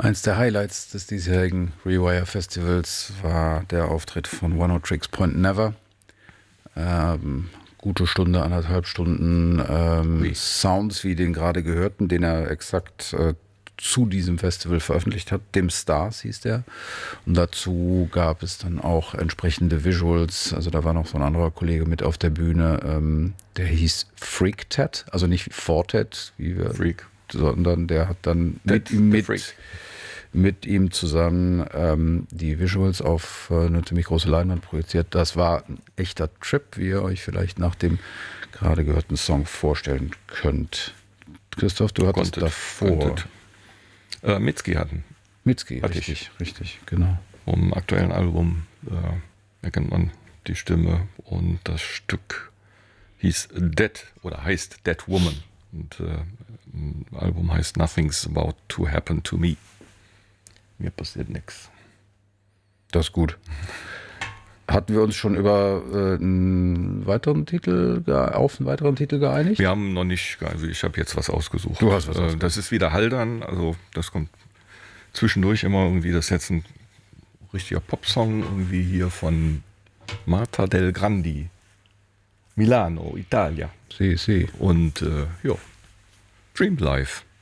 Eins der Highlights des diesjährigen Rewire Festivals war der Auftritt von One Tricks Point Never. Gute Stunde, 1,5 Stunden Sounds, wie den gerade gehörten, den er exakt zu diesem Festival veröffentlicht hat. Dim Stars hieß der. Und dazu gab es dann auch entsprechende Visuals. Also da war noch so ein anderer Kollege mit auf der Bühne. Der hieß Freak Ted, also nicht Fortet, wie wir, Freak, sondern der hat dann mit ihm zusammen die Visuals auf eine ziemlich große Leinwand projiziert. Das war ein echter Trip, wie ihr euch vielleicht nach dem gerade gehörten Song vorstellen könnt. Christoph, du hattest davor... Mitski hatten. Mitski, richtig, genau. Vom aktuellen Album erkennt man die Stimme und das Stück hieß Dead oder heißt Dead Woman und das Album heißt Nothing's About to Happen to Me. Mir passiert nichts. Das ist gut. Hatten wir uns schon über einen weiteren Titel geeinigt? Wir haben noch nicht, also ich habe jetzt was ausgesucht. Du hast was ausgesucht. Das ist wieder Haldern, also das kommt zwischendurch immer irgendwie, das ist jetzt ein richtiger Popsong irgendwie hier von Marta del Grandi, Milano, Italia. Si. Und ja, Dream Life.